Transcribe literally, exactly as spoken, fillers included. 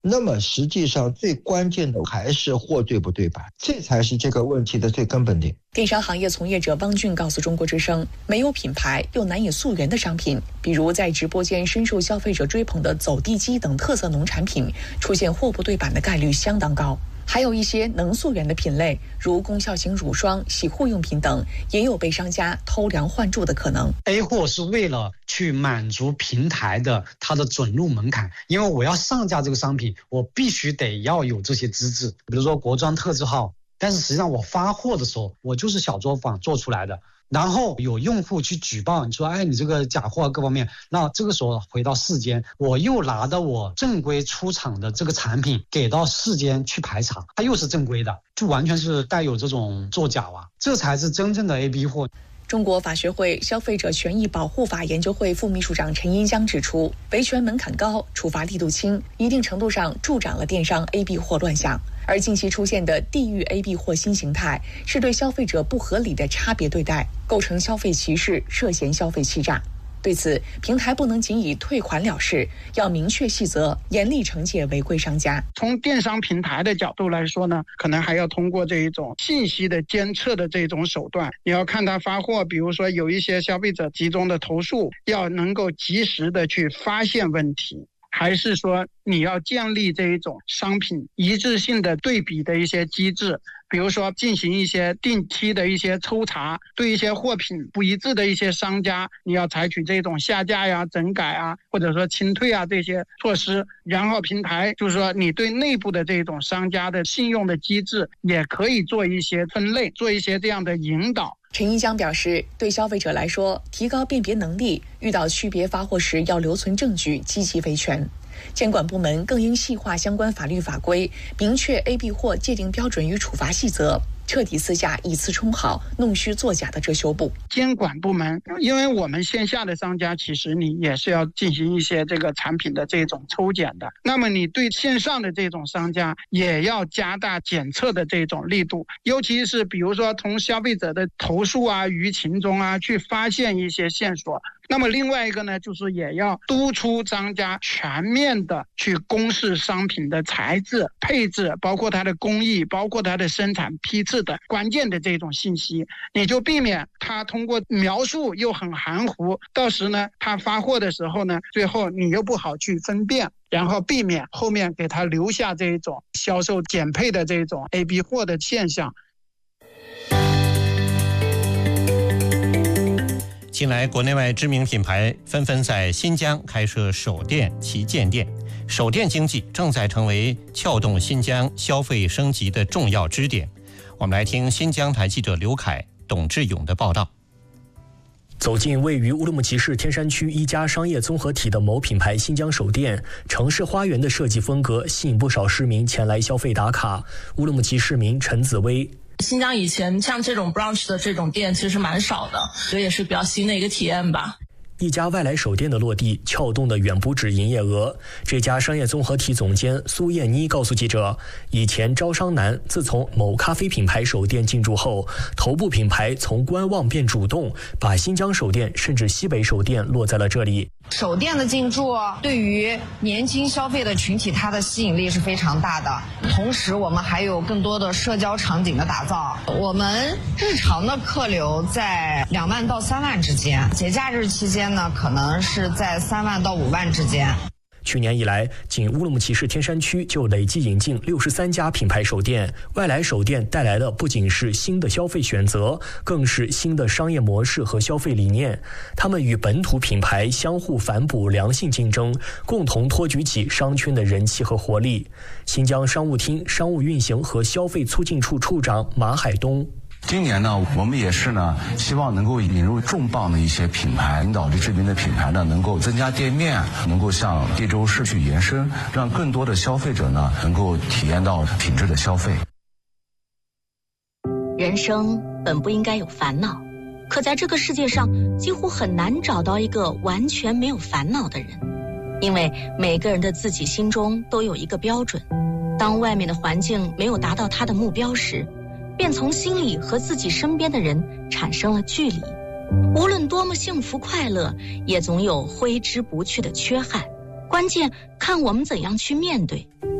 那么实际上最关键的还是货对不对版，这才是这个问题的最根本点。 电商行业从业者汪俊告诉中国之声，没有品牌又难以溯源的商品，比如在直播间深受消费者追捧的走地鸡等特色农产品，出现货不对版的概率相当高。还有一些能溯源的品类，如功效型乳霜、洗护用品等，也有被商家偷梁换柱的可能。 A 货是为了去满足平台的它的准入门槛，因为我要上架这个商品，我必须得要有这些资质，比如说国妆特字号，但是实际上我发货的时候，我就是小作坊做出来的。然后有用户去举报，你说哎你这个假货各方面，那这个时候回到市间，我又拿到我正规出厂的这个产品给到市间去排查，它又是正规的，就完全是带有这种作假啊，这才是真正的 A B 货。 中国法学会消费者权益保护法研究会副秘书长陈英江指出，维权门槛高，处罚力度轻，一定程度上助长了电商 A B 货乱象。而近期出现的地域 A B 货新形态，是对消费者不合理的差别对待，构成消费歧视，涉嫌消费欺诈。对此，平台不能仅以退款了事，要明确细则，严厉惩戒违规商家。 从电商平台的角度来说呢，可能还要通过这一种信息的监测的这种手段，你要看他发货，比如说有一些消费者集中的投诉，要能够及时的去发现问题。还是说你要建立这一种商品一致性的对比的一些机制，比如说进行一些定期的一些抽查，对一些货品不一致的一些商家，你要采取这种下架呀、整改啊，或者说清退啊这些措施。然后平台就是说你对内部的这种商家的信用的机制也可以做一些分类，做一些这样的引导。 陈一江表示，对消费者来说，提高辨别能力，遇到区别发货时要留存证据，积极维权。监管部门更应细化相关法律法规，明确 A B 货界定标准与处罚细则，彻底撕下以次充好、弄虚作假的遮羞布。 监管部门，因为我们线下的商家其实你也是要进行一些这个产品的这种抽检的，那么你对线上的这种商家也要加大检测的这种力度，尤其是比如说从消费者的投诉啊、舆情中啊去发现一些线索。那么另外一个呢，就是也要督促商家全面的去公示商品的材质、配置，包括它的工艺，包括它的生产批次的关键的这种信息，你就避免他通过描述又很含糊，到时呢他发货的时候呢，最后你又不好去分辨，然后避免后面给他留下这种销售减配的这种 A B 货的现象。 近来，国内外知名品牌纷纷在新疆开设首店、旗舰店，首店经济正在成为撬动新疆消费升级的重要支点。我们来听新疆台记者刘凯、董志勇的报道。 走进位于乌鲁木齐市天山区一家商业综合体的某品牌新疆首店，城市花园的设计风格吸引不少市民前来消费打卡。乌鲁木齐市民陈紫薇。 新疆以前像这种 brunch 的这种店其实蛮少的，所以也是比较新的一个体验吧。 一家外来首店的落地，撬动的远不止营业额。这家商业综合体总监苏燕妮告诉记者，以前招商难，自从某咖啡品牌首店进驻后，头部品牌从观望变主动，把新疆首店甚至西北首店落在了这里。 首店的进驻对于年轻消费的群体，它的吸引力是非常大的。同时我们还有更多的社交场景的打造，我们日常的客流在两万到三万之间，节假日期间呢，可能是在三万到五万之间。 去年以来，仅乌鲁木齐市天山区就累计引进六十三家品牌首店。外来首店带来的不仅是新的消费选择，更是新的商业模式和消费理念。他们与本土品牌相互反哺，良性竞争，共同托举起商圈的人气和活力。新疆商务厅商务运行和消费促进处处长马海东。 今年呢，我们也是呢，希望能够引入重磅的一些品牌，领导力知名的品牌呢，能够增加店面，能够向地州市去延伸，让更多的消费者呢，能够体验到品质的消费。 人生本不应该有烦恼，可在这个世界上，几乎很难找到一个完全没有烦恼的人，因为每个人的自己心中都有一个标准，当外面的环境没有达到他的目标时，便从心里和自己身边的人产生了距离。无论多么幸福快乐，也总有挥之不去的缺憾。 关键看我们怎样去面对。